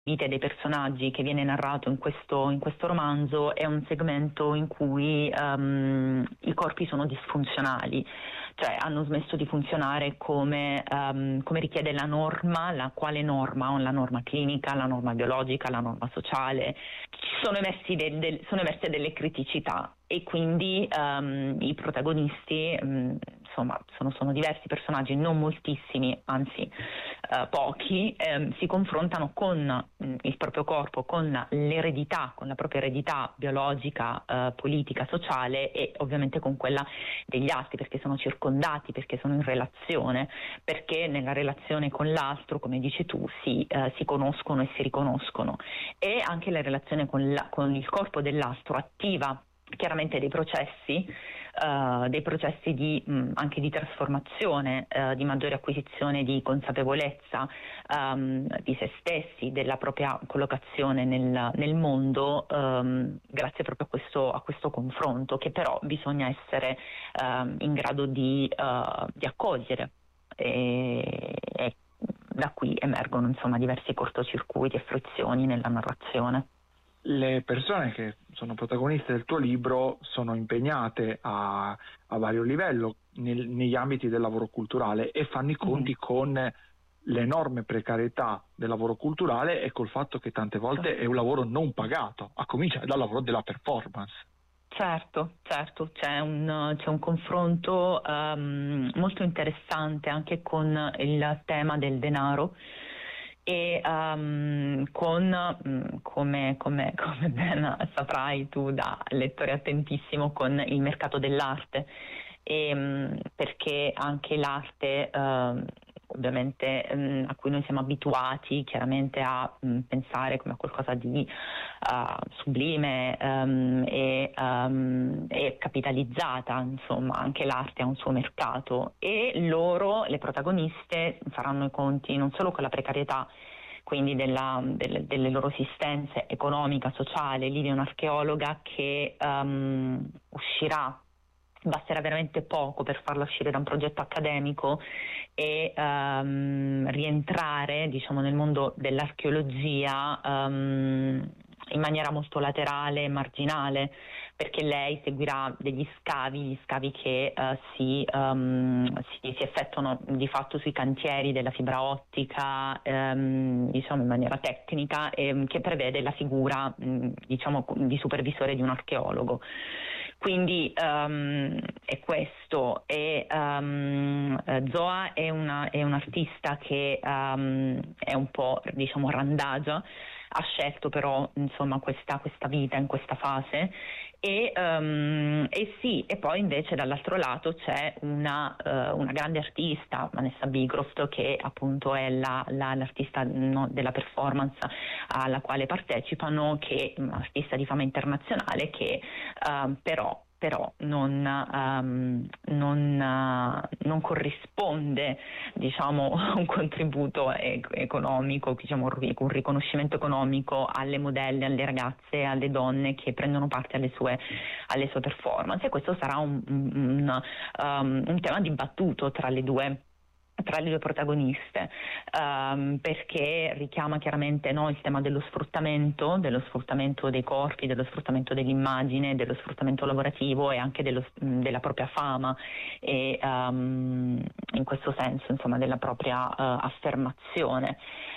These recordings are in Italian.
vite dei personaggi che viene narrato in questo romanzo è un segmento in cui i corpi sono disfunzionali, cioè hanno smesso di funzionare come richiede la norma, la quale norma, la norma clinica, la norma biologica, la norma sociale. Sono emerse delle criticità e quindi i protagonisti insomma sono diversi personaggi, non moltissimi, anzi pochi, si confrontano con il proprio corpo, con l'eredità, con la propria eredità biologica, politica, sociale e ovviamente con quella degli altri, perché sono circondati, perché sono in relazione, perché nella relazione con l'altro, come dici tu, si conoscono e si riconoscono, e anche la relazione con il corpo dell'altro attiva chiaramente dei processi anche di trasformazione, di maggiore acquisizione di consapevolezza di se stessi, della propria collocazione nel mondo, grazie proprio a questo confronto, che però bisogna essere in grado di accogliere, e da qui emergono insomma diversi cortocircuiti e frizioni nella narrazione. Le persone che sono protagoniste del tuo libro sono impegnate a vario livello negli ambiti del lavoro culturale e fanno i conti con l'enorme precarietà del lavoro culturale e col fatto che tante volte è un lavoro non pagato, a cominciare dal lavoro della performance. Certo, c'è un confronto molto interessante anche con il tema del denaro e come ben saprai tu da lettore attentissimo, con il mercato dell'arte, perché anche l'arte ovviamente a cui noi siamo abituati chiaramente a pensare come a qualcosa di sublime e capitalizzata, insomma anche l'arte ha un suo mercato e le protagoniste, faranno i conti non solo con la precarietà quindi delle loro esistenze economica, sociale. Lì è un'archeologa che basterà veramente poco per farla uscire da un progetto accademico e rientrare, diciamo, nel mondo dell'archeologia in maniera molto laterale e marginale, perché lei seguirà degli gli scavi che si effettuano di fatto sui cantieri della fibra ottica, diciamo in maniera tecnica, che prevede la figura diciamo di supervisore di un archeologo. Quindi è questo, e Zoa è un'artista che è un po', diciamo, randagia, ha scelto però insomma questa vita in questa fase e poi invece dall'altro lato c'è una grande artista, Vanessa Beecroft, che appunto è l'artista della performance alla quale partecipano, che è un'artista di fama internazionale che però non corrisponde, diciamo, un contributo economico, diciamo un riconoscimento economico alle modelle, alle ragazze, alle donne che prendono parte alle sue performance, e questo sarà un tema dibattuto tra le due protagoniste, perché richiama chiaramente il tema dello sfruttamento dei corpi, dello sfruttamento dell'immagine, dello sfruttamento lavorativo e anche della propria fama e in questo senso insomma della propria affermazione,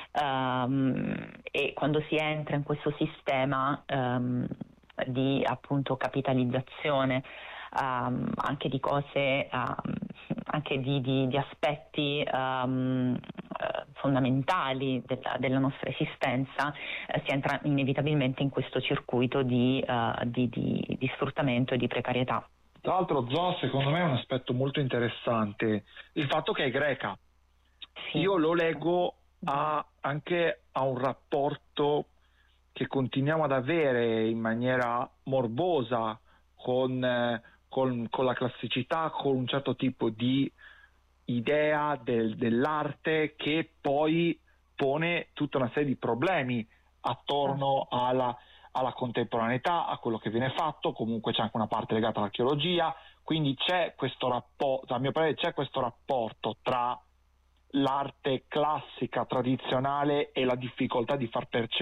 e quando si entra in questo sistema di appunto capitalizzazione anche di cose, anche di aspetti fondamentali della nostra esistenza, si entra inevitabilmente in questo circuito di sfruttamento e di precarietà. Tra l'altro, Zoa, secondo me è un aspetto molto interessante il fatto che è greca. Sì. Io lo leggo anche a un rapporto che continuiamo ad avere in maniera morbosa con la classicità, con un certo tipo di idea dell'arte che poi pone tutta una serie di problemi attorno alla contemporaneità, a quello che viene fatto. Comunque c'è anche una parte legata all'archeologia, quindi c'è questo rapporto, a mio parere c'è questo rapporto tra l'arte classica, tradizionale e la difficoltà di far